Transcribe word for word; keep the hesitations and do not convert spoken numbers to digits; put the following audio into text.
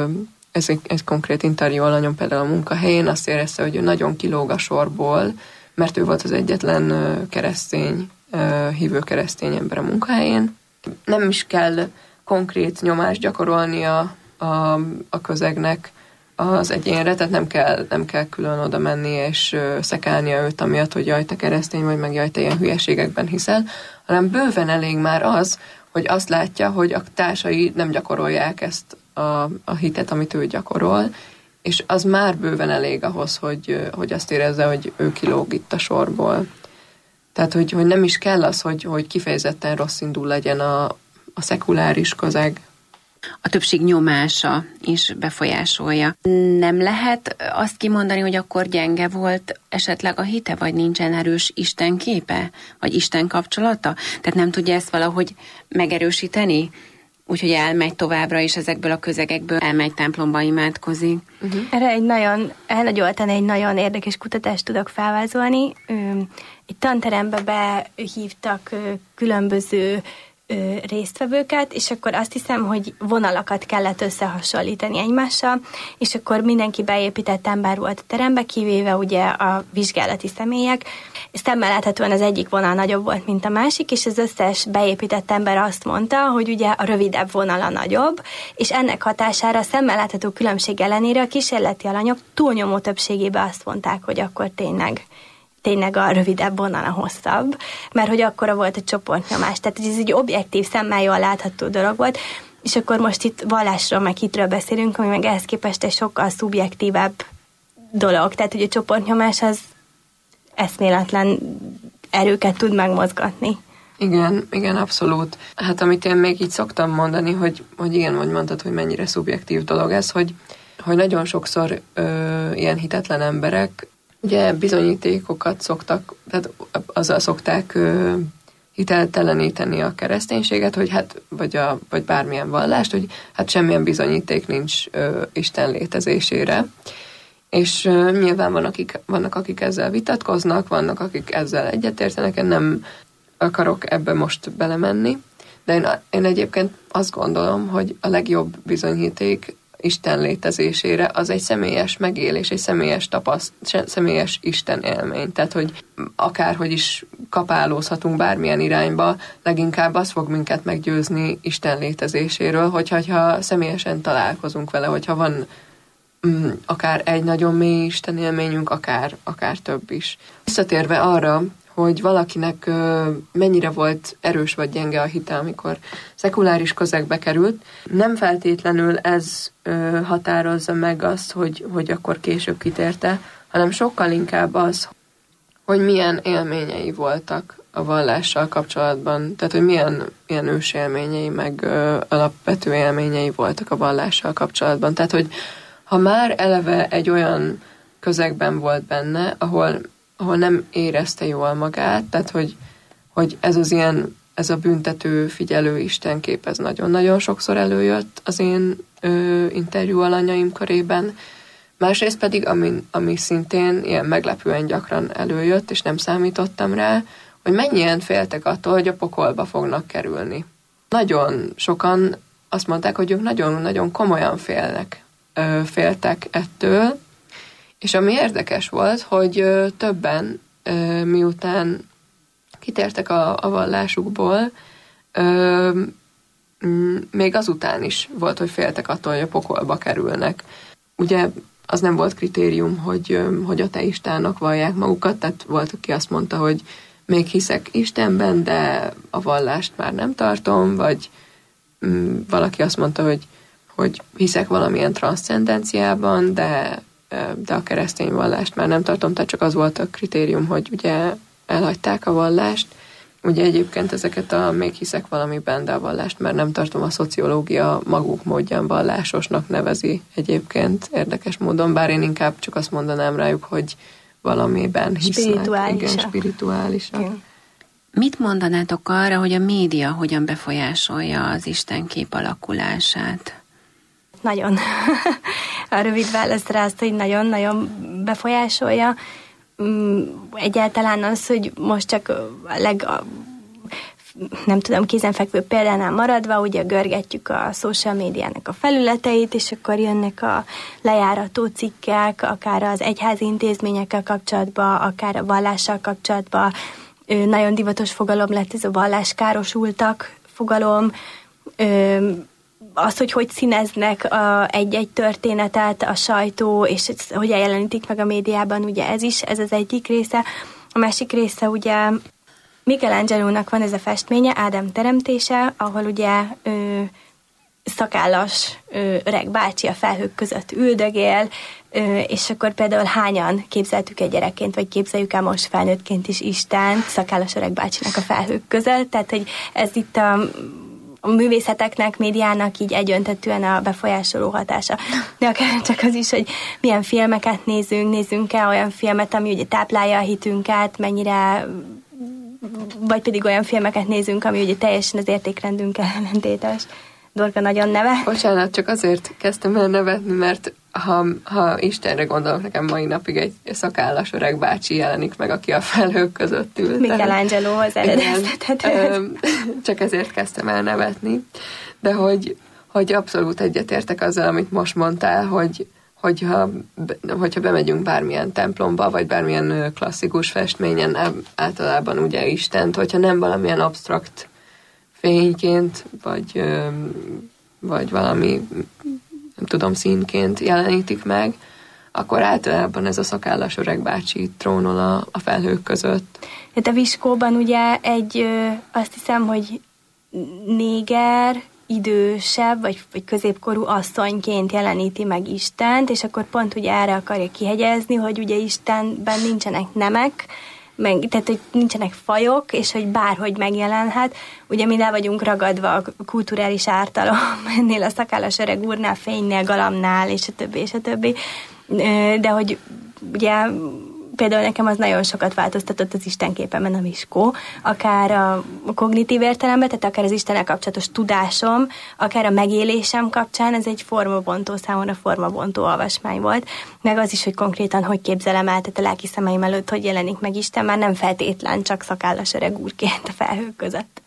ez egy, egy konkrét interjú alanyom például a munkahelyén, azt érezte, hogy ő nagyon kilóg a sorból, mert ő volt az egyetlen keresztény, hívő keresztény ember a munkahelyén. Nem is kell konkrét nyomást gyakorolni a, a, a közegnek az egyénre, tehát nem kell, nem kell külön oda menni és szekálnia őt amiatt, hogy jaj, te keresztény vagy, meg jaj, te ilyen hülyeségekben hiszel, hanem bőven elég már az, hogy azt látja, hogy a társai nem gyakorolják ezt a, a hitet, amit ő gyakorol, és az már bőven elég ahhoz, hogy, hogy azt érezze, hogy ő kilóg itt a sorból. Tehát, hogy, hogy nem is kell az, hogy, hogy kifejezetten rosszindul legyen a, a szekuláris közeg. A többség nyomása is befolyásolja. Nem lehet azt kimondani, hogy akkor gyenge volt esetleg a hite, vagy nincsen erős Isten képe, vagy Isten kapcsolata? Tehát nem tudja ezt valahogy megerősíteni? Úgyhogy elmegy továbbra is ezekből a közegekből, elmegy templomba, imádkozik. Uh-huh. Erre egy nagyon, elnagyoltan egy nagyon érdekes kutatást tudok felvázolni. Egy tanterembe behívtak különböző résztvevőket, és akkor azt hiszem, hogy vonalakat kellett összehasonlítani egymással, és akkor mindenki beépített ember volt a terembe, kivéve ugye a vizsgálati személyek. Szemmel láthatóan az egyik vonal nagyobb volt, mint a másik, és az összes beépített ember azt mondta, hogy ugye a rövidebb vonala nagyobb, és ennek hatására a szemmel látható különbség ellenére a kísérleti alanyok túlnyomó többségében azt mondták, hogy akkor tényleg tényleg a rövidebb vonal a hosszabb, mert hogy akkora volt a csoportnyomás. Tehát ez egy objektív szemmel jól látható dolog volt, és akkor most itt vallásról, meg hitről beszélünk, ami meg ehhez képest egy sokkal szubjektívebb dolog. Tehát, hogy a csoportnyomás az eszméletlen erőket tud megmozgatni. Igen, igen, abszolút. Hát amit én még így szoktam mondani, hogy, hogy igen, hogy mondtad, hogy mennyire szubjektív dolog ez, hogy, hogy nagyon sokszor ö, ilyen hitetlen emberek ugye bizonyítékokat szoktak, tehát azzal szokták ö, hitelteleníteni a kereszténységet, hogy hát, vagy, a, vagy bármilyen vallást, hogy hát semmilyen bizonyíték nincs ö, Isten létezésére. És ö, nyilván van, akik, vannak, akik ezzel vitatkoznak, vannak, akik ezzel egyetértenek, én nem akarok ebbe most belemenni, de én, én egyébként azt gondolom, hogy a legjobb bizonyíték Isten létezésére az egy személyes megélés, egy személyes tapaszt, személyes Isten élmény. Tehát, hogy akárhogy is kapálózhatunk bármilyen irányba, leginkább az fog minket meggyőzni Isten létezéséről, hogyha ha személyesen találkozunk vele, hogyha van mm, akár egy nagyon mély Isten élményünk, akár, akár több is. Visszatérve arra, hogy valakinek ö, mennyire volt erős vagy gyenge a hite, amikor szekuláris közegbe került. Nem feltétlenül ez ö, határozza meg azt, hogy, hogy akkor később kitérte, hanem sokkal inkább az, hogy milyen élményei voltak a vallással kapcsolatban. Tehát, hogy milyen, milyen ős élményei, meg ö, alapvető élményei voltak a vallással kapcsolatban. Tehát, hogy ha már eleve egy olyan közegben volt benne, ahol ahol nem érezte jól magát, tehát hogy, hogy ez az ilyen, ez a büntető, figyelő istenkép, ez nagyon-nagyon sokszor előjött az én ö, interjú alanyaim körében. Másrészt pedig, ami, ami szintén ilyen meglepően gyakran előjött, és nem számítottam rá, hogy mennyien féltek attól, hogy a pokolba fognak kerülni. Nagyon sokan azt mondták, hogy ők nagyon-nagyon komolyan félnek, ö, féltek ettől. És ami érdekes volt, hogy ö, többen, ö, miután kitértek a, a vallásukból, ö, m- még azután is volt, hogy féltek attól, hogy a pokolba kerülnek. Ugye az nem volt kritérium, hogy, ö, hogy ateistának vallják magukat, tehát volt, aki azt mondta, hogy még hiszek Istenben, de a vallást már nem tartom, vagy m- valaki azt mondta, hogy, hogy hiszek valamilyen transzcendenciában, de de a keresztény vallást már nem tartom, tehát csak az volt a kritérium, hogy ugye elhagyták a vallást. Ugye egyébként ezeket a még hiszek valamiben, de a vallást már nem tartom, a szociológia maguk módján vallásosnak nevezi egyébként érdekes módon, bár én inkább csak azt mondanám rájuk, hogy valamiben hisznek. Spirituálisak. Igen, spirituálisak. Igen. Mit mondanátok arra, hogy a média hogyan befolyásolja az istenkép alakulását? Nagyon. A rövid válasz rá azt, hogy nagyon-nagyon befolyásolja. Egyáltalán az, hogy most csak a nem tudom, kézenfekvő példánál maradva, ugye görgetjük a social médiának a felületeit, és akkor jönnek a lejárató cikkek, akár az egyházi intézményekkel kapcsolatban, akár a vallással kapcsolatban. Nagyon divatos fogalom lett ez a valláskárosultak fogalom, az, hogy hogy színeznek a, egy-egy történetet a sajtó, és hogy jelenítik meg a médiában, ugye ez is, ez az egyik része. A másik része ugye Michelangelo-nak van ez a festménye, Ádám teremtése, ahol ugye ö, szakállas ö, öreg bácsi a felhők között üldögél, ö, és akkor például hányan képzeltük egy gyerekként, vagy képzeljük el most felnőttként is Istent szakállas öreg bácsinak a felhők között, tehát hogy ez itt a a művészeteknek, médiának így egyöntetűen a befolyásoló hatása. De akár csak az is, hogy milyen filmeket nézünk, nézzünk-e olyan filmet, ami ugye táplálja a hitünket, mennyire, vagy pedig olyan filmeket nézünk, ami ugye teljesen az értékrendünkkel ellentétes. Dorka nagyon neve. Bocsánat, csak azért kezdtem el nevetni, mert ha, ha Istenre gondolok, nekem mai napig egy szakállas öreg bácsi jelenik meg, aki a felhők között ül. Michelangelohoz eredeztethető. Csak ezért kezdtem el nevetni. De hogy, hogy abszolút egyetértek azzal, amit most mondtál, hogy hogyha, hogyha bemegyünk bármilyen templomba, vagy bármilyen klasszikus festményen, általában ugye Istent, hogyha nem valamilyen absztrakt fényként, vagy, vagy valami, nem tudom, színként jelenítik meg, akkor általában ez a szakállas öreg bácsi trónol a, a felhők között. Hát a Viskóban ugye egy, azt hiszem, hogy néger, idősebb, vagy, vagy középkorú asszonyként jeleníti meg Istent, és akkor pont ugye erre akarja kihegyezni, hogy ugye Istenben nincsenek nemek, meg, tehát, hogy nincsenek fajok, és hogy bárhogy megjelenhet. Ugye mi le vagyunk ragadva a kulturális ártalom ennél a szakállas öreg úrnál, fénynél, galamnál, és a többi, és a többi. De hogy ugye például nekem az nagyon sokat változtatott az istenképemen a Viskó, akár a kognitív értelemben, tehát akár az Istennel kapcsolatos tudásom, akár a megélésem kapcsán, ez egy formabontó, számomra formabontó olvasmány volt, meg az is, hogy konkrétan hogy képzelem el, tehát a lelki szemeim előtt hogy jelenik meg Isten, már nem feltétlen csak szakállas öreg úrként a felhők között.